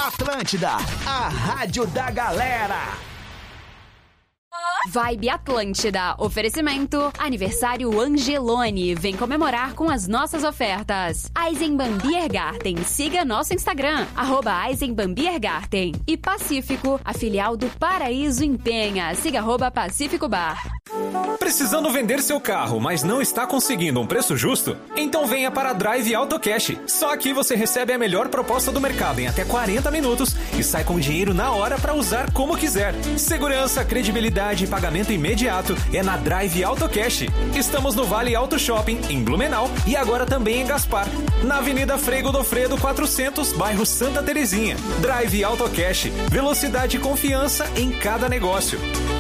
Atlântida, a rádio da galera. Vibe Atlântida. Oferecimento aniversário Angelone. Vem comemorar com as nossas ofertas. Eisenbahn Biergarten. Siga nosso Instagram, @Eisenbahn Biergarten. E Pacífico, a filial do Paraíso em Penha. Siga @Pacífico Bar. Precisando vender seu carro, mas não está conseguindo um preço justo? Então venha para a Drive AutoCash. Só aqui você recebe a melhor proposta do mercado em até 40 minutos e sai com o dinheiro na hora para usar como quiser. Segurança, credibilidade e pagamento imediato é na Drive AutoCash. Estamos no Vale Auto Shopping, em Blumenau, e agora também em Gaspar, na Avenida Frei Godofredo 400, bairro Santa Terezinha. Drive AutoCash. Velocidade e confiança em cada negócio.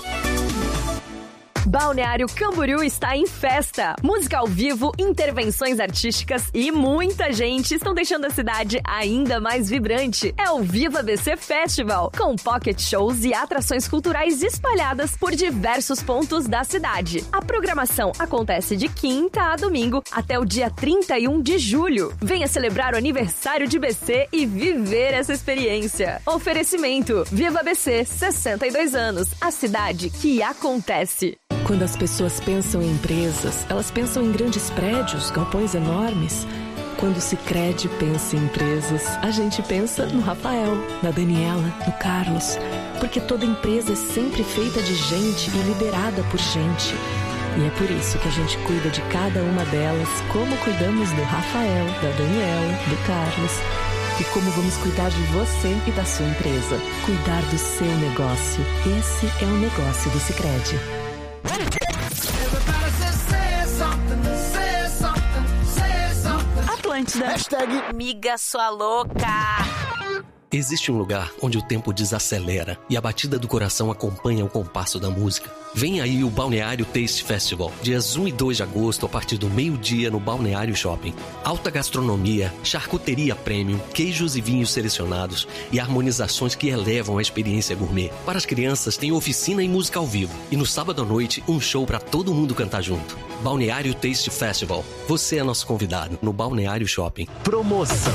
Balneário Camboriú está em festa. Música ao vivo, intervenções artísticas e muita gente estão deixando a cidade ainda mais vibrante. É o Viva BC Festival, com pocket shows e atrações culturais espalhadas por diversos pontos da cidade. A programação acontece de quinta a domingo até o dia 31 de julho. Venha celebrar o aniversário de BC e viver essa experiência. Oferecimento: Viva BC, 62 anos, a cidade que acontece. Quando as pessoas pensam em empresas, elas pensam em grandes prédios, galpões enormes. Quando o Sicredi pensa em empresas, a gente pensa no Rafael, na Daniela, no Carlos. Porque toda empresa é sempre feita de gente e liderada por gente. E é por isso que a gente cuida de cada uma delas, como cuidamos do Rafael, da Daniela, do Carlos. E como vamos cuidar de você e da sua empresa. Cuidar do seu negócio. Esse é o negócio do Sicredi. Atlântida. Hashtag Miga sua louca. Existe um lugar onde o tempo desacelera e a batida do coração acompanha o compasso da música. Vem aí o Balneário Taste Festival, dias 1 e 2 de agosto, a partir do meio-dia no Balneário Shopping. Alta gastronomia, charcuteria premium, queijos e vinhos selecionados e harmonizações que elevam a experiência gourmet. Para as crianças tem oficina e música ao vivo. E no sábado à noite, um show para todo mundo cantar junto. Balneário Taste Festival. Você é nosso convidado no Balneário Shopping. promoção.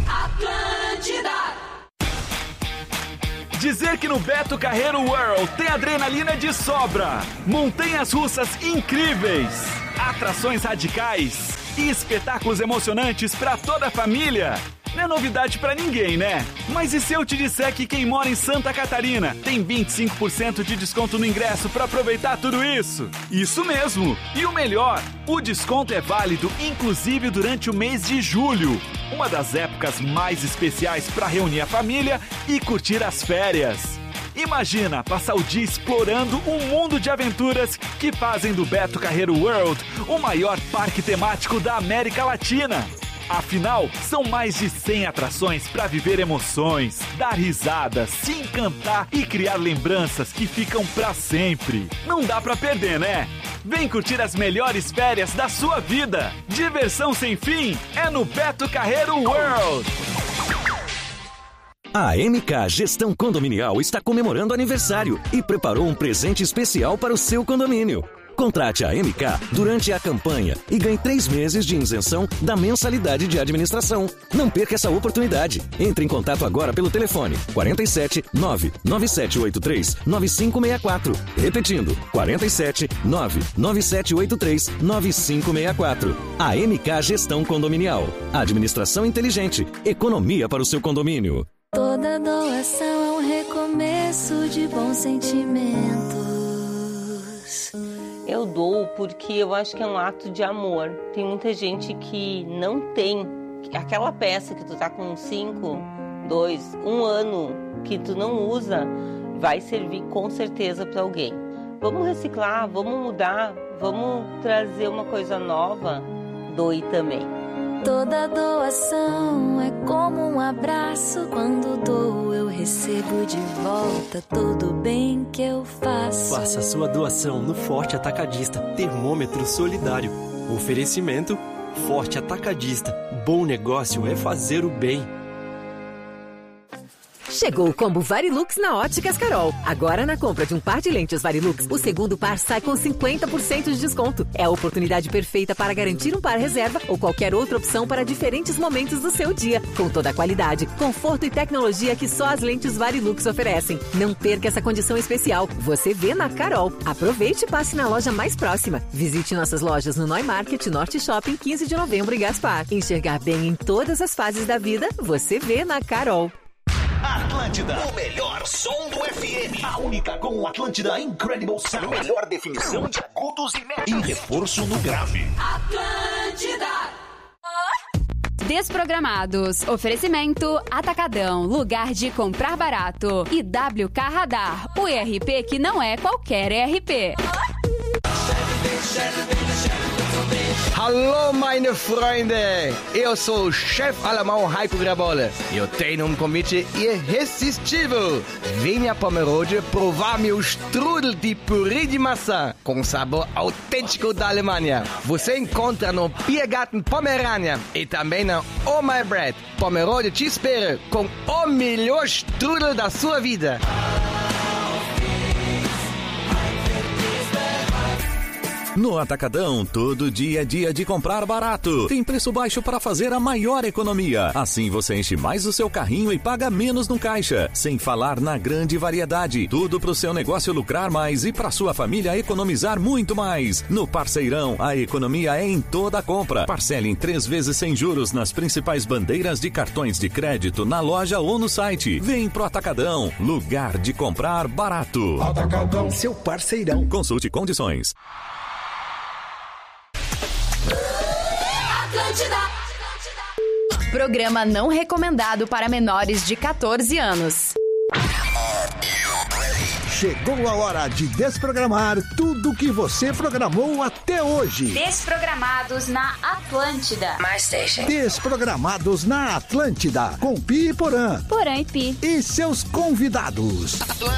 Dizer que no Beto Carreiro World tem adrenalina de sobra, montanhas russas incríveis, atrações radicais e espetáculos emocionantes para toda a família. Não é novidade pra ninguém, né? Mas e se eu te disser que quem mora em Santa Catarina tem 25% de desconto no ingresso pra aproveitar tudo isso? Isso mesmo! E o melhor, o desconto é válido inclusive durante o mês de julho, uma das épocas mais especiais pra reunir a família e curtir as férias. Imagina passar o dia explorando um mundo de aventuras que fazem do Beto Carreiro World o maior parque temático da América Latina. Afinal, são mais de 100 atrações para viver emoções, dar risadas, se encantar e criar lembranças que ficam para sempre. Não dá para perder, né? Vem curtir as melhores férias da sua vida. Diversão sem fim é no Beto Carreiro World. A MK Gestão Condominial está comemorando aniversário e preparou um presente especial para o seu condomínio. Contrate a MK durante a campanha e ganhe 3 meses de isenção da mensalidade de administração. Não perca essa oportunidade. Entre em contato agora pelo telefone 47 99783 9564. Repetindo, 47 99783 9564. A MK Gestão Condominial. Administração inteligente. Economia para o seu condomínio. Toda doação é um recomeço de bons sentimentos. Eu dou porque eu acho que é um ato de amor. Tem muita gente que não tem aquela peça que tu tá com 5, 2, 1 ano que tu não usa, vai servir com certeza para alguém. Vamos reciclar, vamos mudar, vamos trazer uma coisa nova. Doe também. Toda doação é como um abraço. Quando dou, eu recebo de volta todo o bem que eu faço. Faça sua doação no Forte Atacadista Termômetro Solidário. Oferecimento Forte Atacadista. Bom negócio é fazer o bem. Chegou o combo Varilux na Óticas Carol. Agora, na compra de um par de lentes Varilux, o segundo par sai com 50% de desconto. É a oportunidade perfeita para garantir um par reserva ou qualquer outra opção para diferentes momentos do seu dia. Com toda a qualidade, conforto e tecnologia que só as lentes Varilux oferecem. Não perca essa condição especial. Você vê na Carol. Aproveite e passe na loja mais próxima. Visite nossas lojas no Neumarket, Norte Shopping, 15 de novembro e Gaspar. Enxergar bem em todas as fases da vida, você vê na Carol. Atlântida, o melhor som do FM. A única com o Atlântida Incredible Sound. Melhor definição de agudos e médios. E reforço no grave. Atlântida. Desprogramados. Oferecimento Atacadão, lugar de comprar barato. E WK Radar, o ERP que não é qualquer ERP. Hallo meine Freunde, eu sou o chefe alemão Heiko Grabolle. Eu tenho um convite irresistível. Venha para Pomerode provar meu strudel de purê de maçã com sabor autêntico da Alemanha. Você encontra no Biergarten Pomerania e também na Oh My Bread. Pomerode te espera com o melhor strudel da sua vida. No Atacadão, todo dia é dia de comprar barato. Tem preço baixo para fazer a maior economia. Assim você enche mais o seu carrinho e paga menos no caixa. Sem falar na grande variedade. Tudo para o seu negócio lucrar mais e para sua família economizar muito mais. No Parceirão, a economia é em toda a compra. Parcele em 3 vezes sem juros nas principais bandeiras de cartões de crédito na loja ou no site. Vem pro Atacadão, lugar de comprar barato. Atacadão, seu parceirão. Consulte condições. Programa não recomendado para menores de 14 anos. Chegou a hora de desprogramar tudo que você programou até hoje. Desprogramados na Atlântida. Desprogramados na Atlântida, com Pi e Porã. Porã e Pi. E seus convidados.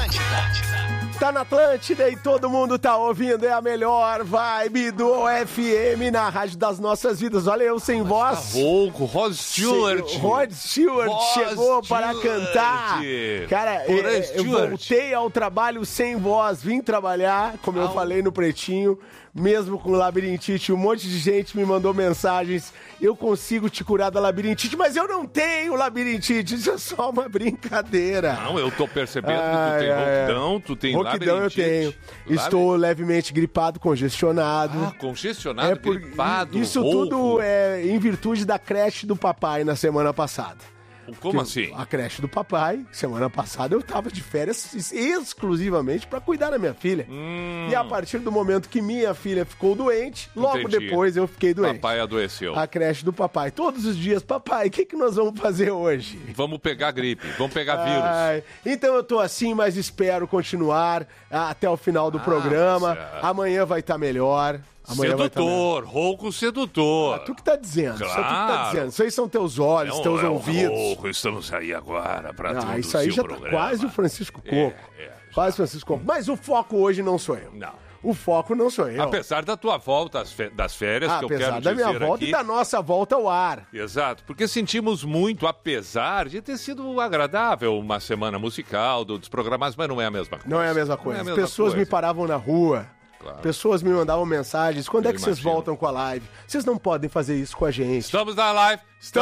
Tá na Atlântida e todo mundo tá ouvindo, é a melhor vibe do FM na Rádio das Nossas Vidas. Olha eu sem voz. Tá rouco, Rod Stewart. Chegou para cantar. Cara, eu voltei ao trabalho sem voz, vim trabalhar, como eu falei no Pretinho, mesmo com labirintite, um monte de gente me mandou mensagens, eu consigo te curar da labirintite, mas eu não tenho labirintite, isso é só uma brincadeira. Não, eu tô percebendo que tu tem rouquidão, tu tem rouquidão labirintite. Eu tenho. Estou levemente gripado, congestionado. Congestionado, gripado, isso rouco. Tudo é em virtude da creche do papai na semana passada. Como assim? A creche do papai, semana passada eu tava de férias exclusivamente pra cuidar da minha filha. E a partir do momento que minha filha ficou doente, logo depois eu fiquei doente. Papai adoeceu. A creche do papai. Todos os dias, papai, o que nós vamos fazer hoje? Vamos pegar gripe, vamos pegar vírus. Então eu tô assim, mas espero continuar até o final do programa. Certo. Amanhã vai estar melhor. Sedutor, rouco sedutor. Tu que tá dizendo, claro. Isso tu que tá dizendo. Isso aí são teus olhos, teus ouvidos. Rouco, estamos aí agora pra tudo isso aí já programa. Tá quase o Francisco Coco. Quase o Francisco Coco. Mas o foco hoje não sou eu. Não. O foco não sou eu. Apesar da tua volta das férias, que eu quero dizer apesar da minha volta aqui, e da nossa volta ao ar. Exato, porque sentimos muito, apesar de ter sido agradável uma semana musical, do Desprogramados, mas não é a mesma coisa. Não é a mesma coisa. As pessoas me paravam na rua. Claro. Pessoas me mandavam mensagens. Quando é que vocês voltam com a live? Vocês não podem fazer isso com a gente. Estamos na live.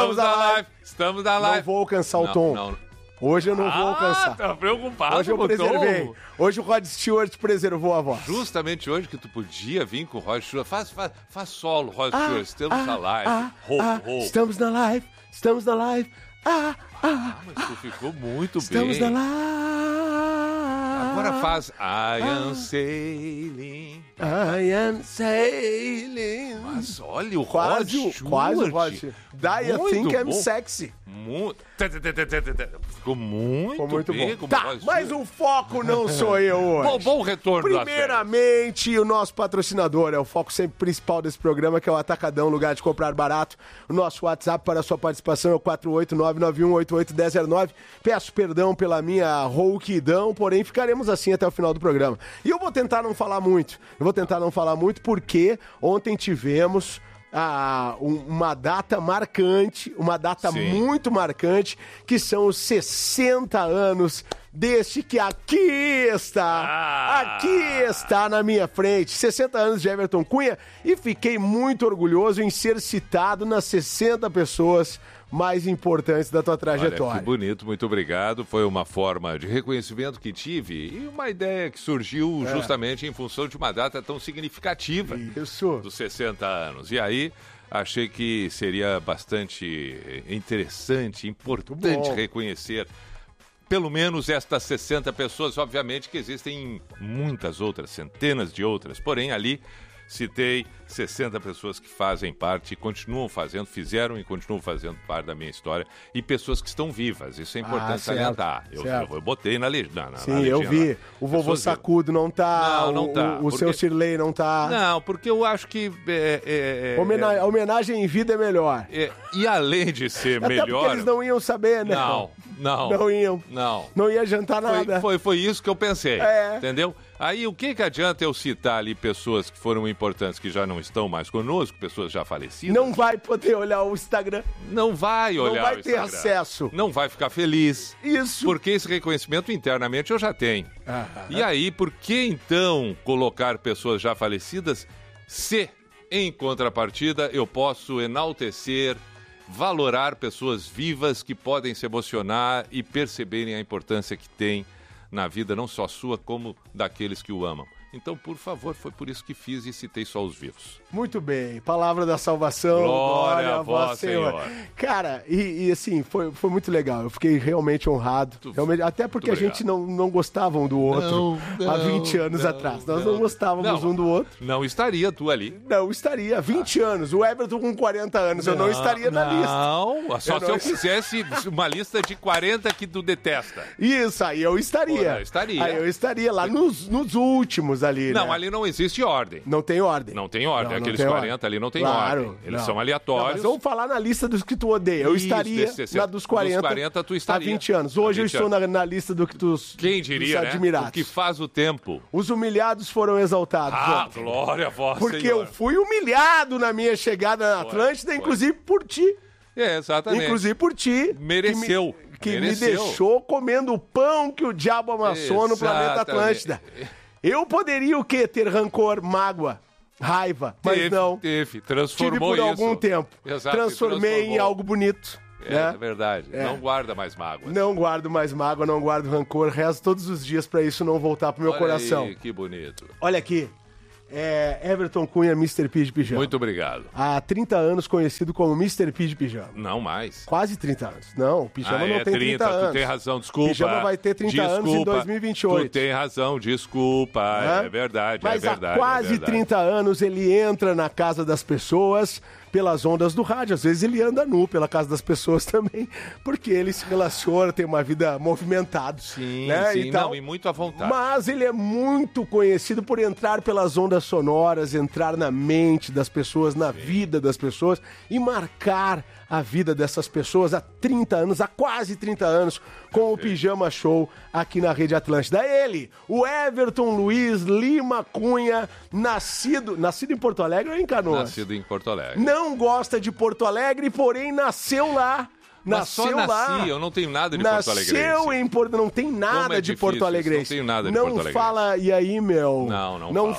Não vou alcançar o tom. Não. Hoje eu não vou alcançar. Tá preocupado. Hoje eu preservei. Hoje o Rod Stewart preservou a voz. Justamente hoje que tu podia vir com o Rod Stewart. Faz solo, Rod Stewart. Estamos na live. Estamos na live. Estamos na live. Mas tu ficou muito Estamos bem. na live. Agora faz I am sailing. I am sailing. Mas olha o Rod Stewart. Quase o Rod Stewart. I think I'm sexy. Ficou muito bem. Tá, mas o foco não sou eu hoje. Bom retorno. Primeiramente, o nosso patrocinador é o foco sempre principal desse programa, que é o Atacadão, lugar de comprar barato. O nosso WhatsApp para a sua participação é o 48991881009. Peço perdão pela minha rouquidão, porém ficaremos assim até o final do programa. E eu vou tentar não falar muito. Porque ontem tivemos uma data marcante, uma data muito marcante, que são os 60 anos deste que aqui está na minha frente, 60 anos de Everton Cunha, e fiquei muito orgulhoso em ser citado nas 60 pessoas mais importantes da tua trajetória. Olha, que bonito, muito obrigado. Foi uma forma de reconhecimento que tive e uma ideia que surgiu justamente em função de uma data tão significativa dos 60 anos. E aí, achei que seria bastante interessante, importante reconhecer pelo menos estas 60 pessoas. Obviamente que existem muitas outras, centenas de outras, porém ali citei 60 pessoas que fazem parte, continuam fazendo, fizeram e continuam fazendo parte da minha história, e pessoas que estão vivas. Isso é importante salientar. Eu botei na legenda. Sim, eu vi. O vovô Sacudo não tá. Não tá. O seu Shirley não tá. Não, porque eu acho que... A homenagem em vida é melhor. E além de ser melhor... Até porque eles não iam saber, né? Não iam. Não ia adiantar nada. Foi isso que eu pensei. Entendeu? Aí, o que adianta eu citar ali pessoas que foram importantes, que já não estão mais conosco, pessoas já falecidas? Não vai poder olhar o Instagram. Não vai olhar o Instagram. Não vai ter acesso. Não vai ficar feliz. Isso. Porque esse reconhecimento internamente eu já tenho. E aí, por que então colocar pessoas já falecidas se, em contrapartida, eu posso enaltecer, valorar pessoas vivas que podem se emocionar e perceberem a importância que tem na vida, não só sua, como daqueles que o amam. Então, por favor, foi por isso que fiz e citei só os vivos. Muito bem. Palavra da salvação. Glória a vós, Senhor. Cara, e assim, foi muito legal. Eu fiquei realmente honrado. Até porque a gente não gostava um do outro há 20 anos atrás. Nós não gostávamos um do outro. Não estaria tu ali. Não estaria. 20 anos. O Everton com 40 anos. Eu não estaria na lista. Não, só se eu fizesse uma lista de 40 que tu detesta. Isso, aí eu estaria. Aí eu estaria lá nos últimos ali, não, né? Ali não existe ordem. Não tem ordem. Não tem ordem. Aqueles tem 40 ordem. ali não tem Claro, ordem. Eles são aleatórios. Mas vamos falar na lista dos que tu odeia. Eu estaria na dos 40, 40 tu estaria. há 20 anos. Hoje eu estou na lista do que dos Quem diria, dos admirados. O que faz o tempo. Os humilhados foram exaltados. Glória a vós, Porque Senhor. eu fui humilhado na minha chegada na Atlântida, inclusive por ti. Exatamente. Inclusive por ti. Mereceu. Que me deixou comendo o pão que o diabo amassou no planeta Atlântida. Eu poderia o quê? Ter rancor, mágoa, raiva, mas não. Transformou Tive por algum isso. tempo. Exato, Transformei em algo bonito. É verdade. Não guarda mais mágoa. Não guardo mais mágoa, não guardo rancor. Rezo todos os dias pra isso não voltar pro meu coração. Aí, que bonito. Olha aqui. Everton Cunha, Mr. P de Pijama. Muito obrigado. Há 30 anos conhecido como Mr. P de Pijama. Não mais. Quase 30 anos. Não, o Pijama não tem 30 anos. Tu tem razão, desculpa. O Pijama vai ter 30 anos em 2028. Tu tem razão, desculpa. É verdade, Mas é verdade. Há quase 30 anos ele entra na casa das pessoas pelas ondas do rádio. Às vezes ele anda nu pela casa das pessoas também, porque ele se relaciona, tem uma vida movimentada. Sim, né? sim, e muito à vontade. Mas ele é muito conhecido por entrar pelas ondas sonoras, entrar na mente das pessoas, na vida das pessoas e marcar a vida dessas pessoas há 30 anos, há quase 30 anos, com o Pijama Show aqui na Rede Atlântida. Ele, o Everton Luiz Lima Cunha, nascido em Porto Alegre ou em Canoas? Nascido em Porto Alegre. Não gosta de Porto Alegre, porém nasceu lá. Mas só nasci, eu não tenho nada de Porto Alegre. Nasceu em Porto, não tem nada de Porto Alegre. Não tenho nada de Porto Alegre. Não fala, e aí, meu? Não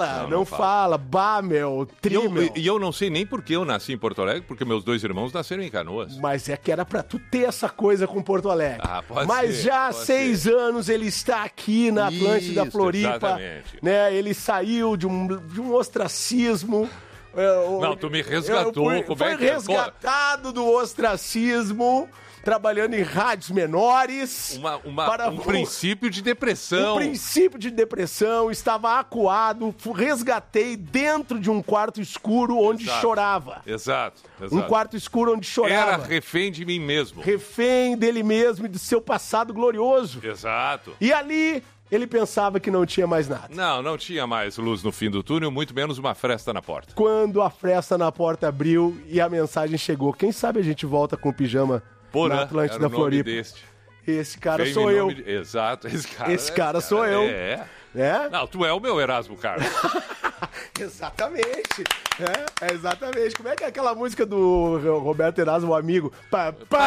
fala. Bah, meu, meu. E eu não sei nem por que eu nasci em Porto Alegre, porque meus dois irmãos nasceram em Canoas. Mas é que era pra tu ter essa coisa com Porto Alegre. Mas já há 6 anos ele está aqui na Atlântida Floripa. Exatamente. Né? Ele saiu de um ostracismo. Não, tu me resgatou. Foi resgatado do ostracismo, trabalhando em rádios menores. Um princípio de depressão. Um princípio de depressão, estava acuado, resgatei dentro de um quarto escuro onde chorava. Exato. Um quarto escuro onde chorava. Era refém de mim mesmo. Refém dele mesmo e do seu passado glorioso. Exato. E ali ele pensava que não tinha mais nada. Não tinha mais luz no fim do túnel, muito menos uma fresta na porta. Quando a fresta na porta abriu e a mensagem chegou, quem sabe a gente volta com o Pijama na Atlântida Floripa. Esse cara sou eu. Exato, esse cara sou eu. Não, tu é o meu Erasmo Carlos. Exatamente. Exatamente. Como é que é aquela música do Roberto Erasmo, o amigo?